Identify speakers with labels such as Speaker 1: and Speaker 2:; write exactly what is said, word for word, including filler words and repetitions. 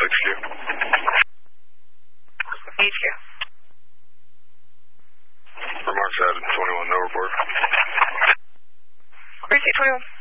Speaker 1: six Q.
Speaker 2: H Q.
Speaker 1: Remarks added twenty-one, no report.
Speaker 2: Precinct twenty-one.